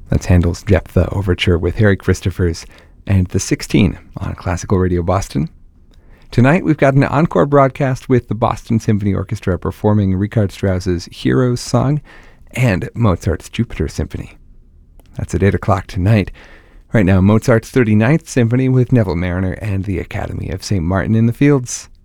That's Handel's Jephthah Overture with Harry Christophers and the 16 on Classical Radio Boston. Tonight we've got an encore broadcast with the Boston Symphony Orchestra performing Richard Strauss's Heroes Song and Mozart's Jupiter Symphony. That's at 8 o'clock tonight. Right now, Mozart's 39th Symphony with Neville Marriner and the Academy of St. Martin in the Fields.